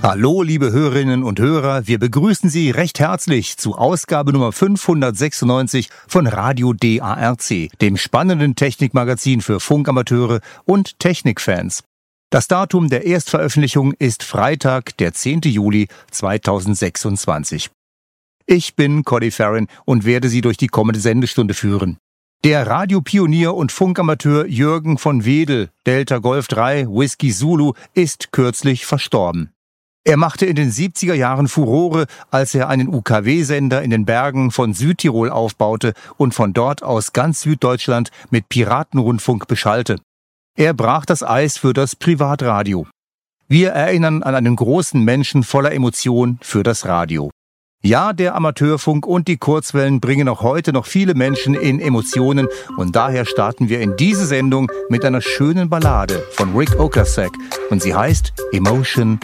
Hallo, liebe Hörerinnen und Hörer, wir begrüßen Sie recht herzlich zu Ausgabe Nummer 596 von Radio DARC, dem spannenden Technikmagazin für Funkamateure und Technikfans. Das Datum der Erstveröffentlichung ist Freitag, der 10. Juli 2026. Ich bin Cody Farron und werde Sie durch die kommende Sendestunde führen. Der Radiopionier und Funkamateur Jürgen von Wedel, Delta Golf 3, Whisky Zulu, ist kürzlich verstorben. Er machte in den 70er Jahren Furore, als er einen UKW-Sender in den Bergen von Südtirol aufbaute und von dort aus ganz Süddeutschland mit Piratenrundfunk beschallte. Er brach das Eis für das Privatradio. Wir erinnern an einen großen Menschen voller Emotion für das Radio. Ja, der Amateurfunk und die Kurzwellen bringen auch heute noch viele Menschen in Emotionen und daher starten wir in diese Sendung mit einer schönen Ballade von Rick Ocasek und sie heißt Emotion